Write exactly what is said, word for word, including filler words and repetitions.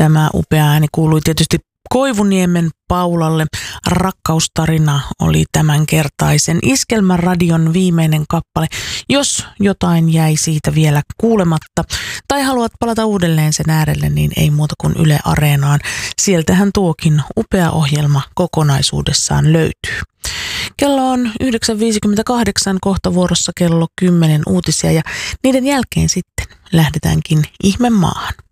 Tämä upea ääni kuului tietysti Koivuniemen Paulalle. Rakkaustarina oli tämänkertaisen Iskelmäradion viimeinen kappale. Jos jotain jäi siitä vielä kuulematta tai haluat palata uudelleen sen äärelle, niin ei muuta kuin Yle Areenaan. Sieltähän tuokin upea ohjelma kokonaisuudessaan löytyy. Kello on yhdeksän viisikymmentäkahdeksan, kohta vuorossa kello kymmenen uutisia ja niiden jälkeen sitten lähdetäänkin ihmemaahan.